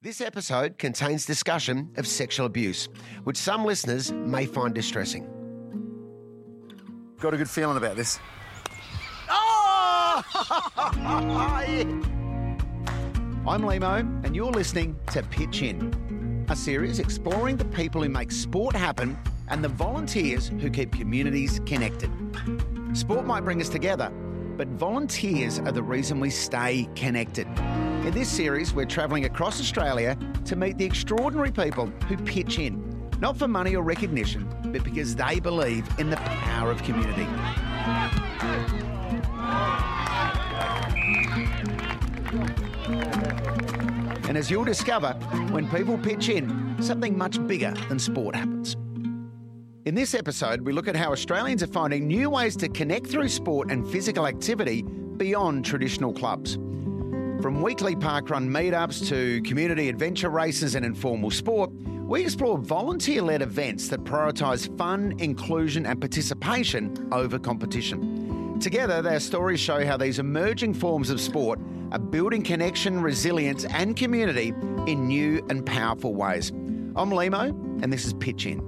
This episode contains discussion of sexual abuse, which some listeners may find distressing. Got a good feeling about this. Oh! I'm Limo, and you're listening to Pitch In, a series exploring the people who make sport happen and the volunteers who keep communities connected. Sport might bring us together, but volunteers are the reason we stay connected. In this series, we're travelling across Australia to meet the extraordinary people who pitch in, not for money or recognition, but because they believe in the power of community. And as you'll discover, when people pitch in, something much bigger than sport happens. In this episode, we look at how Australians are finding new ways to connect through sport and physical activity beyond traditional clubs. From weekly parkrun meetups to community adventure races and informal sport, we explore volunteer-led events that prioritise fun, inclusion and participation over competition. Together, their stories show how these emerging forms of sport are building connection, resilience and community in new and powerful ways. I'm Limo, and this is Pitch In.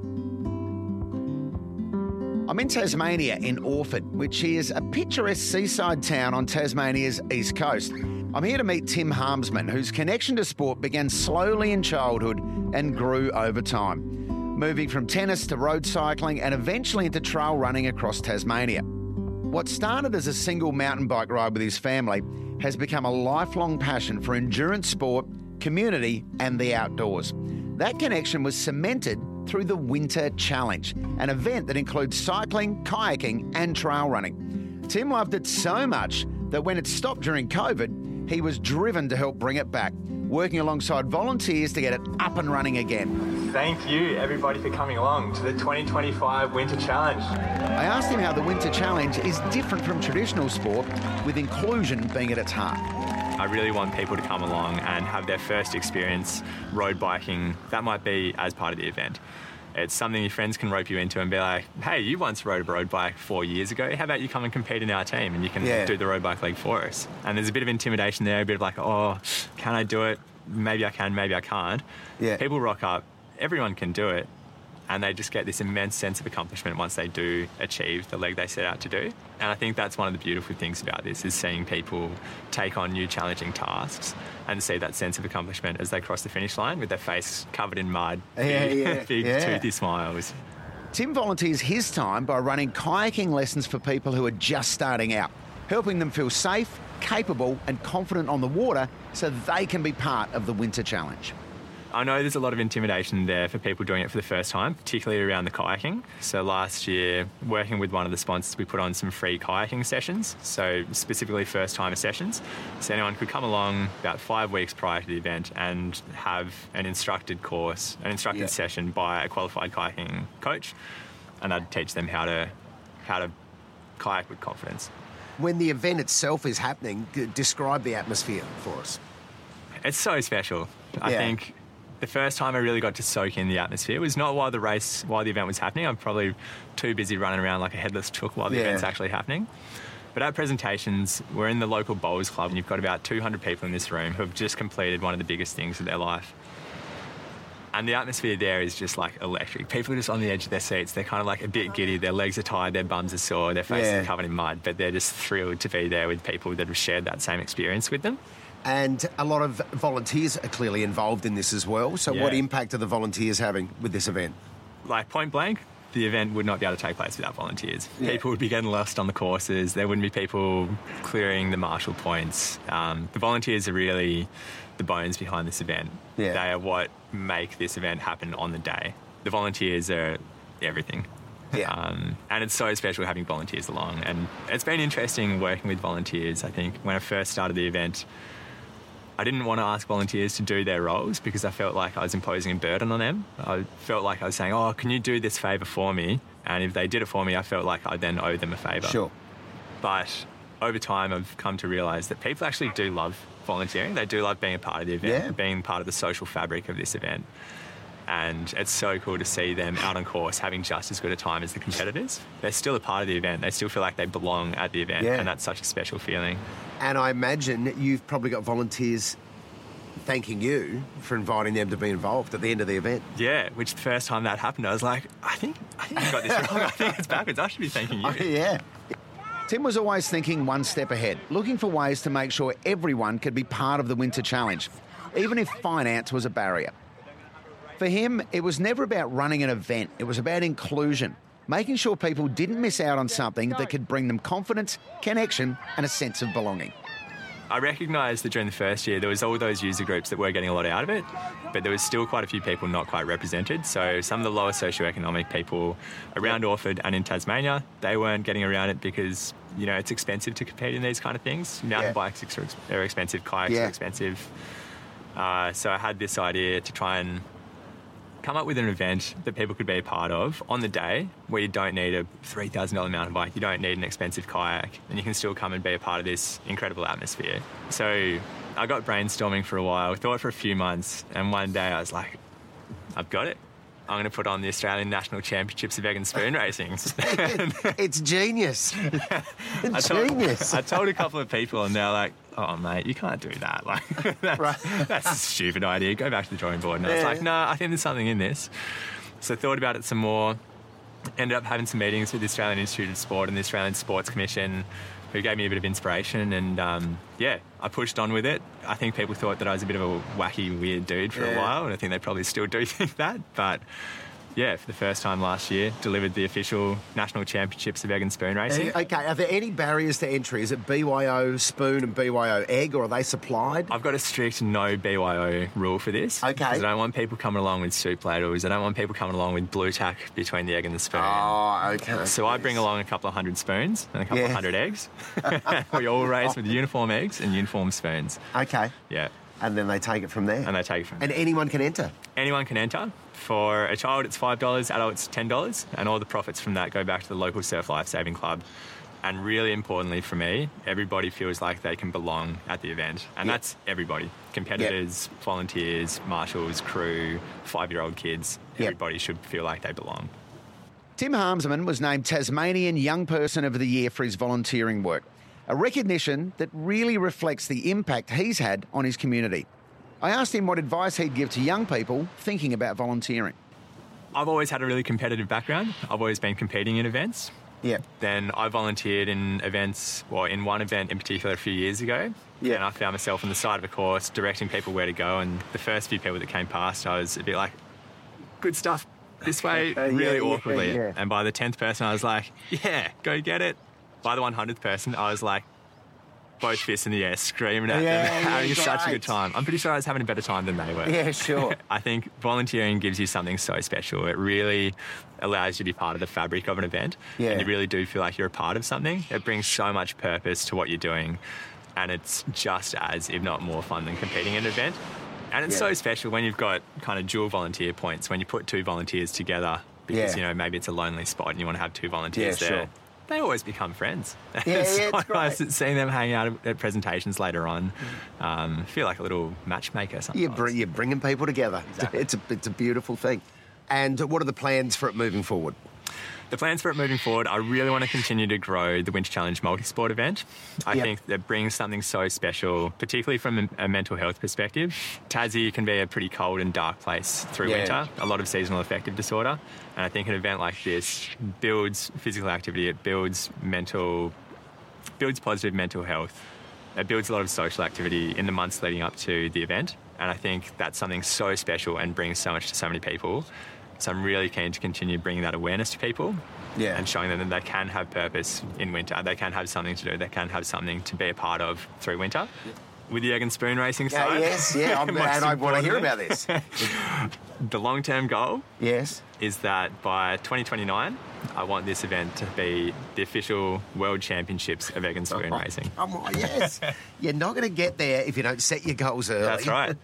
I'm in Tasmania in Orford, which is a picturesque seaside town on Tasmania's east coast. I'm here to meet Tim Harmsman, whose connection to sport began slowly in childhood and grew over time, moving from tennis to road cycling and eventually into trail running across Tasmania. What started as a single mountain bike ride with his family has become a lifelong passion for endurance sport, community and the outdoors. That connection was cemented through the Winter Challenge, an event that includes cycling, kayaking and trail running. Tim loved it so much that when it stopped during COVID, he was driven to help bring it back, working alongside volunteers to get it up and running again. Thank you, everybody, for coming along to the 2025 Winter Challenge. I asked him how the Winter Challenge is different from traditional sport, with inclusion being at its heart. I really want people to come along and have their first experience road biking. That might be as part of the event. It's something your friends can rope you into and be like, hey, you once rode a road bike 4 years ago. How about you come and compete in our team and you can do the road bike league for us? And there's a bit of intimidation there, a bit of like, oh, can I do it? Maybe I can, maybe I can't. Yeah. People rock up. Everyone can do it. And they just get this immense sense of accomplishment once they do achieve the leg they set out to do. And I think that's one of the beautiful things about this, is seeing people take on new challenging tasks and see that sense of accomplishment as they cross the finish line with their face covered in mud, big toothy smiles. Tim volunteers his time by running kayaking lessons for people who are just starting out, helping them feel safe, capable and confident on the water so they can be part of the Winter Challenge. I know there's a lot of intimidation there for people doing it for the first time, particularly around the kayaking. So last year, working with one of the sponsors, we put on some free kayaking sessions, so specifically first-timer sessions. So anyone could come along about 5 weeks prior to the event and have an instructed course, an instructed session by a qualified kayaking coach, and I'd teach them how to kayak with confidence. When the event itself is happening, describe the atmosphere for us. It's so special. I think the first time I really got to soak in the atmosphere was not while the event was happening. I'm probably too busy running around like a headless chook while the event's actually happening. But at presentations, we're in the local bowls club and you've got about 200 people in this room who have just completed one of the biggest things of their life. And the atmosphere there is just like electric. People are just on the edge of their seats. They're kind of like a bit giddy. Their legs are tired, their bums are sore, their faces are covered in mud, but they're just thrilled to be there with people that have shared that same experience with them. And a lot of volunteers are clearly involved in this as well. So what impact are the volunteers having with this event? Like point blank, the event would not be able to take place without volunteers. People would be getting lost on the courses. There wouldn't be people clearing the marshal points. The volunteers are really the bones behind this event. They are what make this event happen on the day. The volunteers are everything. And it's so special having volunteers along. And it's been interesting working with volunteers. I think when I first started the event, I didn't want to ask volunteers to do their roles because I felt like I was imposing a burden on them. I felt like I was saying, oh, can you do this favour for me? And if they did it for me, I felt like I then owed them a favour. Sure. But over time, I've come to realise that people actually do love volunteering. They do love being a part of the event, being part of the social fabric of this event. And it's so cool to see them out on course having just as good a time as the competitors. They're still a part of the event. They still feel like they belong at the event, and that's such a special feeling. And I imagine you've probably got volunteers thanking you for inviting them to be involved at the end of the event. Yeah, which the first time that happened, I was like, I think you got this wrong. I think it's backwards. I should be thanking you. Oh, yeah. Tim was always thinking one step ahead, looking for ways to make sure everyone could be part of the Winter Challenge, even if finance was a barrier. For him, it was never about running an event. It was about inclusion, making sure people didn't miss out on something that could bring them confidence, connection, and a sense of belonging. I recognised that during the first year there was all those user groups that were getting a lot out of it, but there was still quite a few people not quite represented. So some of the lower socioeconomic people around Orford and in Tasmania, they weren't getting around it because, you know, it's expensive to compete in these kind of things. Mountain bikes are expensive, kayaks are expensive. So I had this idea to try and come up with an event that people could be a part of on the day where you don't need a $3,000 mountain bike, you don't need an expensive kayak, and you can still come and be a part of this incredible atmosphere. So I got brainstorming for a while, thought for a few months, and one day I was like, I've got it. I'm going to put on the Australian National Championships of Egg and Spoon Racing. It's genius. I told a couple of people and they're like, oh, mate, you can't do that. Like, that's a stupid idea. Go back to the drawing board. And I was like, no, I think there's something in this. So I thought about it some more, ended up having some meetings with the Australian Institute of Sport and the Australian Sports Commission, who gave me a bit of inspiration, and I pushed on with it. I think people thought that I was a bit of a wacky, weird dude for a while, and I think they probably still do think that, but yeah, for the first time last year, delivered the official National Championships of Egg and Spoon Racing. Okay, are there any barriers to entry? Is it BYO spoon and BYO egg, or are they supplied? I've got a strict no BYO rule for this. Okay. Because I don't want people coming along with soup ladles. I don't want people coming along with blue tack between the egg and the spoon. Oh, okay. So I bring along a couple of hundred spoons and a couple of hundred eggs. We all race with uniform eggs and uniform spoons. Okay. Yeah. And then they take it from there? And they take it from there. And anyone can enter? Anyone can enter. For a child, it's $5, adults, $10, and all the profits from that go back to the local Surf Life Saving Club. And really importantly for me, everybody feels like they can belong at the event. And that's everybody. Competitors, volunteers, marshals, crew, 5-year-old kids. Everybody should feel like they belong. Tim Harmsman was named Tasmanian Young Person of the Year for his volunteering work, a recognition that really reflects the impact he's had on his community. I asked him what advice he'd give to young people thinking about volunteering. I've always had a really competitive background. I've always been competing in events. Yeah. Then I volunteered in events, well, in one event in particular a few years ago. Yeah. And I found myself on the side of a course directing people where to go. And the first few people that came past, I was a bit like, good stuff, this way, really awkwardly. Yeah. And by the 10th person, I was like, yeah, go get it. By the 100th person, I was like, both fists in the air, screaming at them, having such a good time. I'm pretty sure I was having a better time than they were. Yeah, sure. I think volunteering gives you something so special. It really allows you to be part of the fabric of an event. Yeah. And you really do feel like you're a part of something. It brings so much purpose to what you're doing. And it's just as, if not more fun than competing in an event. And it's so special when you've got kind of dual volunteer points, when you put two volunteers together because, you know, maybe it's a lonely spot and you want to have two volunteers there. Sure. They always become friends. Yeah, it's quite great. nice seeing them hang out at presentations later on. Feel like a little matchmaker sometimes. You're bringing people together. Exactly. It's a beautiful thing. And what are the plans for it moving forward? The plans for it moving forward, I really want to continue to grow the Winter Challenge multi-sport event. I think that brings something so special, particularly from a mental health perspective. Tassie can be a pretty cold and dark place through winter, a lot of seasonal affective disorder. And I think an event like this builds physical activity, it builds positive mental health. It builds a lot of social activity in the months leading up to the event. And I think that's something so special and brings so much to so many people. So I'm really keen to continue bringing that awareness to people and showing them that they can have purpose in winter. They can have something to do. They can have something to be a part of through winter. With the egg and spoon racing side. And I want to hear about this. The long-term goal Yes. is that by 2029, I want this event to be the official World Championships of Egg and Spoon Racing. Come on, yes. You're not going to get there if you don't set your goals early. That's right.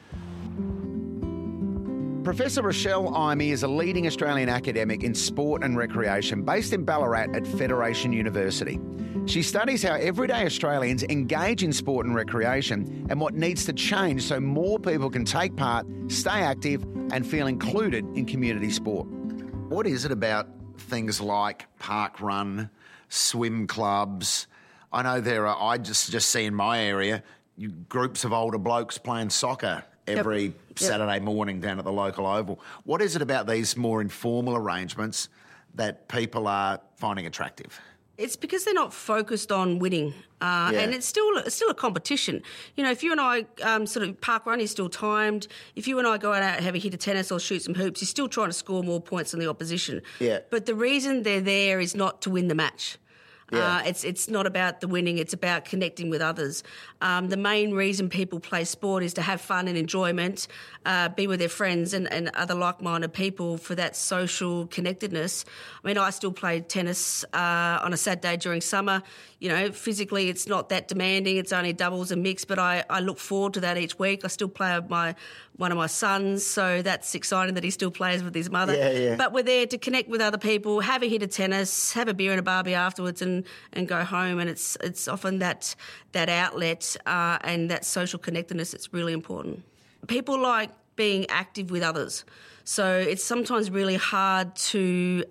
Professor Rochelle Imey is a leading Australian academic in sport and recreation based in Ballarat at Federation University. She studies how everyday Australians engage in sport and recreation and what needs to change so more people can take part, stay active and feel included in community sport. What is it about things like park run, swim clubs? I know I just see in my area, groups of older blokes playing soccer every Saturday morning down at the local oval. What is it about these more informal arrangements that people are finding attractive? It's because they're not focused on winning, and it's still a competition. You know, if you and I sort of park run is still timed. If you and I go out and have a hit of tennis or shoot some hoops, you're still trying to score more points than the opposition. Yeah. But the reason they're there is not to win the match. Yeah. It's not about the winning, it's about connecting with others. The main reason people play sport is to have fun and enjoyment, be with their friends and other like-minded people for that social connectedness. I mean, I still play tennis on a Saturday during summer. You know, physically it's not that demanding, it's only doubles and mix, but I look forward to that each week. I still play with one of my sons, so that's exciting that he still plays with his mother. Yeah. But we're there to connect with other people, have a hit of tennis, have a beer and a barbie afterwards and go home, and it's often that outlet and that social connectedness that's really important. People like being active with others, so it's sometimes really hard to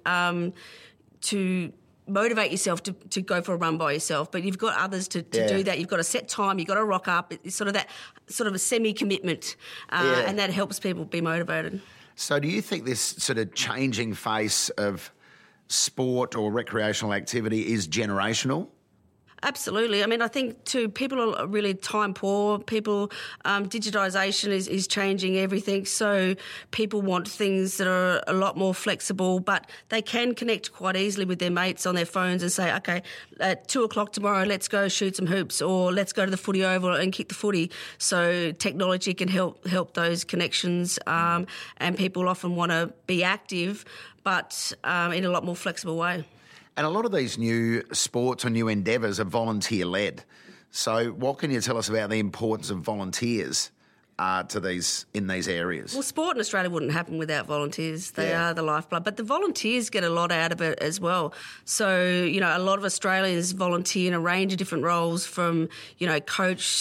motivate yourself to go for a run by yourself, but you've got others to do that. You've got a set time, you've got to rock up. It's sort of a semi-commitment, and that helps people be motivated. So do you think this sort of changing face of sport or recreational activity is generational? Absolutely. I mean, I think too, people are really time poor. People, digitisation is changing everything. So people want things that are a lot more flexible, but they can connect quite easily with their mates on their phones and say, okay, at 2:00 tomorrow, let's go shoot some hoops, or let's go to the footy oval and kick the footy. So technology can help those connections, and people often want to be active, but in a lot more flexible way. And a lot of these new sports or new endeavours are volunteer-led. So what can you tell us about the importance of volunteers to these in these areas? Well, sport in Australia wouldn't happen without volunteers. They are the lifeblood. But the volunteers get a lot out of it as well. So, you know, a lot of Australians volunteer in a range of different roles, from, you know, coach,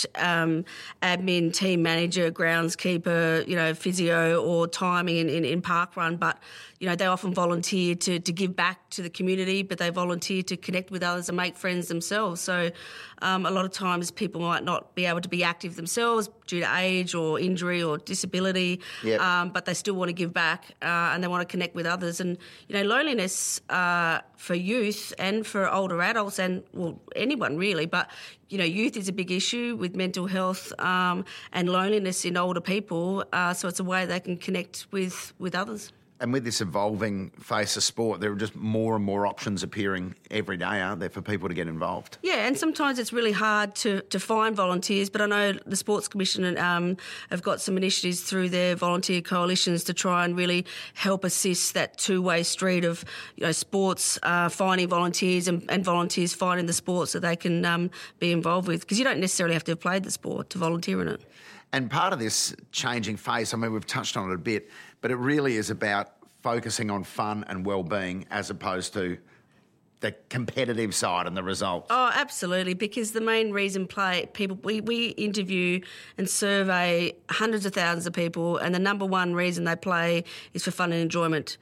admin, team manager, groundskeeper, you know, physio or timing in parkrun. But, you know, they often volunteer to give back to the community, but they volunteer to connect with others and make friends themselves. So a lot of times people might not be able to be active themselves due to age or injury or disability, but they still want to give back and they want to connect with others. And, you know, loneliness for youth and for older adults and, well, anyone really, but, you know, youth is a big issue with mental health and loneliness in older people, so it's a way they can connect with others. And with this evolving face of sport, there are just more and more options appearing every day, aren't there, for people to get involved? Yeah, and sometimes it's really hard to find volunteers, but I know the Sports Commission have got some initiatives through their volunteer coalitions to try and really help assist that two-way street of, you know, sports finding volunteers and volunteers finding the sports that they can be involved with, because you don't necessarily have to have played the sport to volunteer in it. And part of this changing face, I mean, we've touched on it a bit, but it really is about focusing on fun and well-being as opposed to the competitive side and the results. Oh, absolutely, because the main reason we interview and survey hundreds of thousands of people, and the number one reason they play is for fun and enjoyment.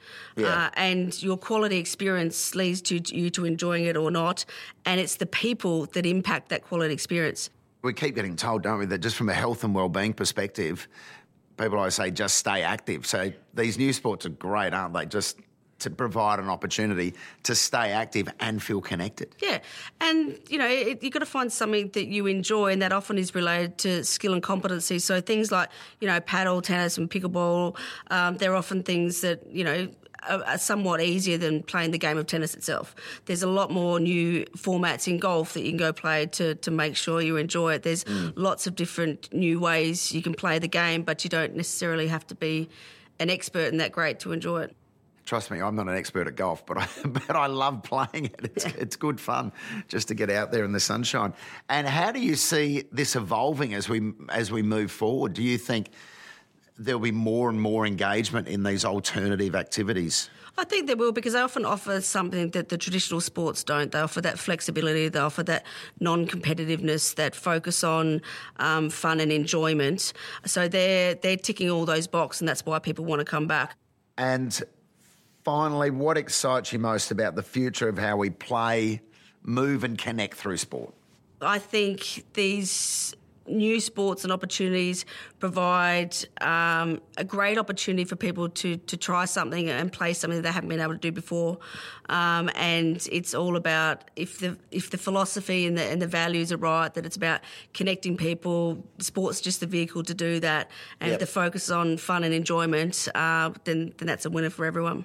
And your quality experience leads to you to enjoying it or not, and it's the people that impact that quality experience. We keep getting told, don't we, that just from a health and wellbeing perspective, people always say just stay active. So these new sports are great, aren't they? Just to provide an opportunity to stay active and feel connected. Yeah, and, you know, you've got to find something that you enjoy, and that often is related to skill and competency. So things like, you know, paddle, tennis and pickleball, they're often things that, you know, are somewhat easier than playing the game of tennis itself. There's a lot more new formats in golf that you can go play to make sure you enjoy it. There's lots of different new ways you can play the game, but you don't necessarily have to be an expert and that great to enjoy it. Trust me, I'm not an expert at golf, but I love playing it. It's good fun just to get out there in the sunshine. And how do you see this evolving as we move forward? Do you think there'll be more and more engagement in these alternative activities? I think there will, because they often offer something that the traditional sports don't. They offer that flexibility, they offer that non-competitiveness, that focus on fun and enjoyment. So they're ticking all those boxes, and that's why people want to come back. And finally, what excites you most about the future of how we play, move and connect through sport? I think these new sports and opportunities provide a great opportunity for people to try something and play something that they haven't been able to do before. And it's all about if the philosophy and the values are right, that it's about connecting people. Sport's just the vehicle to do that. And if the focus is on fun and enjoyment, then that's a winner for everyone.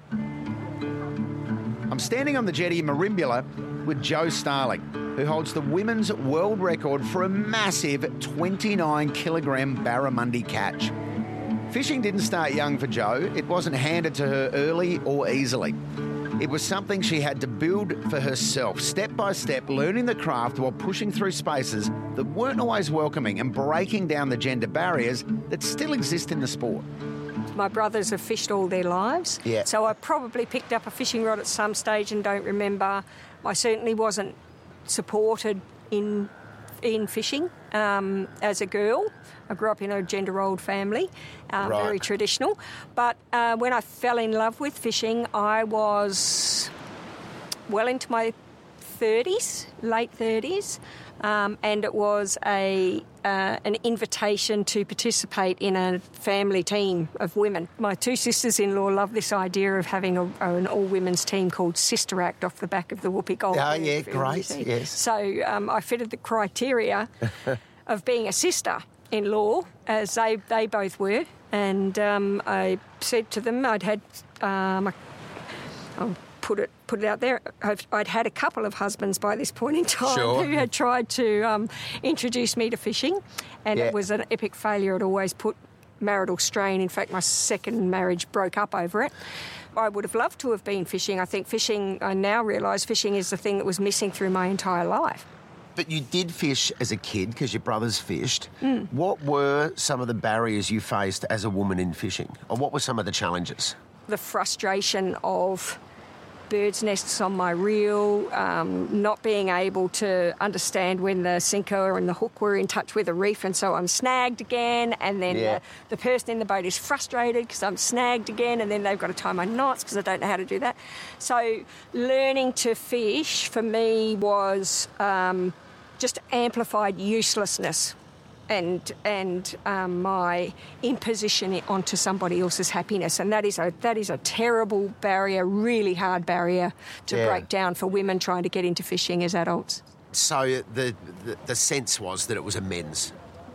I'm standing on the jetty in Merimbula with Jo Starling, who holds the women's world record for a massive 29-kilogram barramundi catch. Fishing didn't start young for Jo. It wasn't handed to her early or easily. It was something she had to build for herself, step by step, learning the craft while pushing through spaces that weren't always welcoming and breaking down the gender barriers that still exist in the sport. My brothers have fished all their lives, so I probably picked up a fishing rod at some stage and don't remember. I certainly wasn't supported in fishing as a girl. I grew up in a gender-rolled family, very traditional. But when I fell in love with fishing, I was well into my 30s, late 30s, and it was an invitation to participate in a family team of women. My two sisters-in-law love this idea of having an all-women's team called Sister Act off the back of the Whoopi Goldberg. Oh, yeah, great, yes. So I fitted the criteria of being a sister-in-law, as they both were, and I said to them I'd had... I'll put it out there. I'd had a couple of husbands by this point in time who had tried to introduce me to fishing, and it was an epic failure. It always put marital strain. In fact, my second marriage broke up over it. I would have loved to have been fishing. I think fishing, I now realise fishing is the thing that was missing through my entire life. But you did fish as a kid because your brothers fished. What were some of the barriers you faced as a woman in fishing? Or what were some of the challenges? The frustration of birds' nests on my reel, not being able to understand when the sinker and the hook were in touch with a reef, and so I'm snagged again, and then the person in the boat is frustrated because I'm snagged again, and then they've got to tie my knots because I don't know how to do that. So learning to fish for me was just amplified uselessness and my imposition onto somebody else's happiness, and that is a terrible barrier, really hard barrier to break down for women trying to get into fishing as adults. So the sense was that it was a men's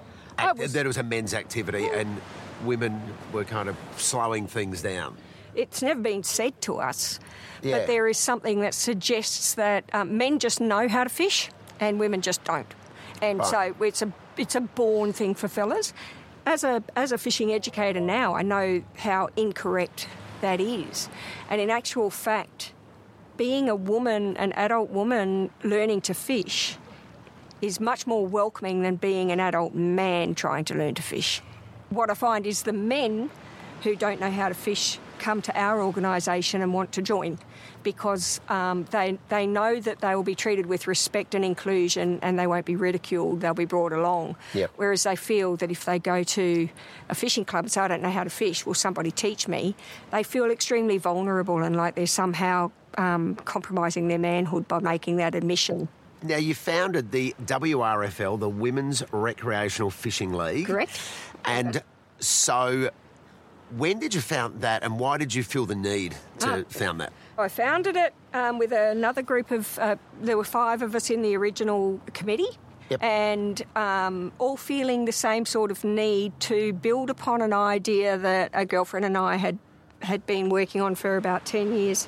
activity, and women were kind of slowing things down. It's never been said to us, but there is something that suggests that men just know how to fish and women just don't, and so it's a born thing for fellas. As a fishing educator now, I know how incorrect that is. And in actual fact, being a woman, an adult woman learning to fish is much more welcoming than being an adult man trying to learn to fish. What I find is the men who don't know how to fish come to our organisation and want to join because they know that they will be treated with respect and inclusion and they won't be ridiculed, they'll be brought along. Yep. Whereas they feel that if they go to a fishing club and say, I don't know how to fish, will somebody teach me? They feel extremely vulnerable and like they're somehow compromising their manhood by making that admission. Now, you founded the WRFL, the Women's Recreational Fishing League. Correct. And so when did you found that and why did you feel the need to found that? I founded it with another group of, there were 5 of us in the original committee, and all feeling the same sort of need to build upon an idea that a girlfriend and I had been working on for about 10 years,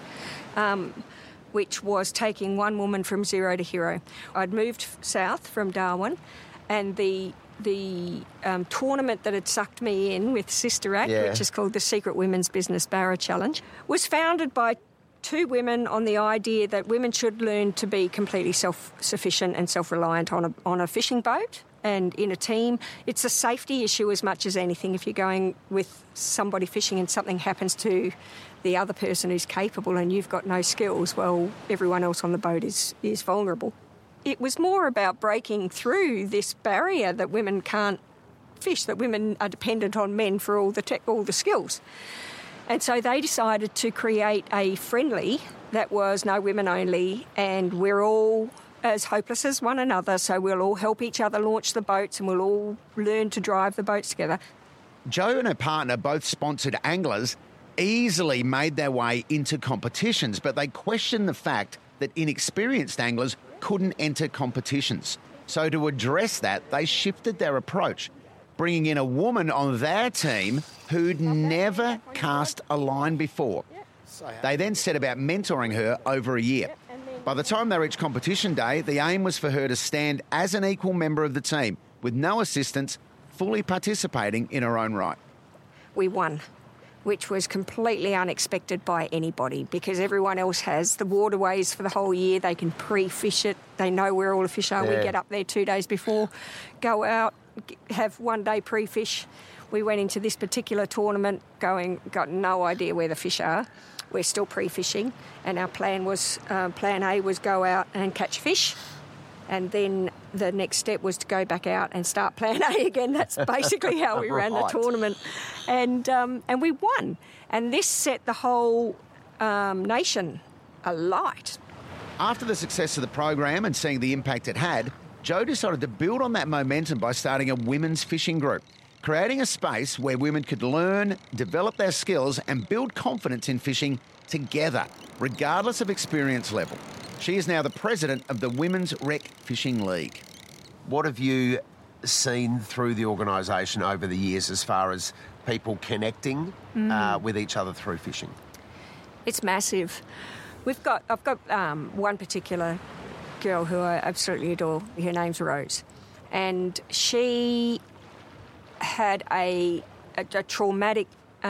which was taking one woman from zero to hero. I'd moved south from Darwin, and the tournament that had sucked me in with Sister Act, which is called the Secret Women's Business Barra Challenge, was founded by 2 women on the idea that women should learn to be completely self-sufficient and self-reliant on a fishing boat and in a team. It's a safety issue as much as anything. If you're going with somebody fishing and something happens to the other person who's capable and you've got no skills, well, everyone else on the boat is vulnerable. It was more about breaking through this barrier that women can't fish, that women are dependent on men for all the skills. And so they decided to create a friendly that was no women only, and we're all as hopeless as one another, so we'll all help each other launch the boats and we'll all learn to drive the boats together. Jo and her partner, both sponsored anglers, easily made their way into competitions, but they questioned the fact that inexperienced anglers couldn't enter competitions. So to address that, they shifted their approach, bringing in a woman on their team who'd never cast a line before. They then set about mentoring her over a year. By the time they reached competition day, the aim was for her to stand as an equal member of the team, with no assistance, fully participating in her own right. We won, which was completely unexpected by anybody because everyone else has the waterways for the whole year. They can pre-fish it. They know where all the fish are. Yeah. We get up there 2 days before, go out, have 1 day pre-fish. We went into this particular tournament got no idea where the fish are. We're still pre-fishing, and our plan A was go out and catch fish, and then the next step was to go back out and start plan A again. That's basically how we ran the tournament, and we won. And this set the whole nation alight. After the success of the program and seeing the impact it had, Jo decided to build on that momentum by starting a women's fishing group, creating a space where women could learn, develop their skills and build confidence in fishing together, regardless of experience level. She is now the president of the Women's Rec Fishing League. What have you seen through the organisation over the years as far as people connecting with each other through fishing? It's massive. I've got one particular girl who I absolutely adore. Her name's Rose, and she had a traumatic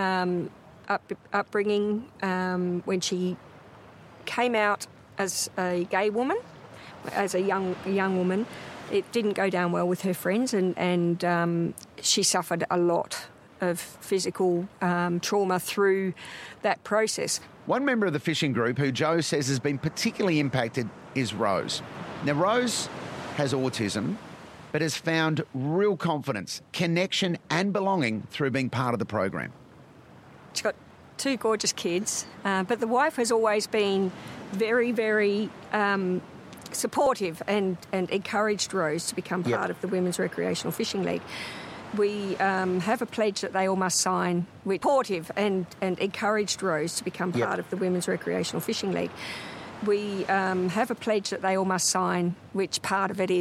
upbringing when she came out as a gay woman, as a young woman. It didn't go down well with her friends, and she suffered a lot of physical trauma through that process. One member of the fishing group who Jo says has been particularly impacted is Rose. Now, Rose has autism, but has found real confidence, connection and belonging through being part of the program. She's got 2 gorgeous kids, but the wife has always been very, very supportive and encouraged Rose to become part of the Women's Recreational Fishing League. We have a pledge that they all must sign. We're supportive and encouraged Rose to become part of the Women's Recreational Fishing League. We have a pledge that they all must sign, which part of it is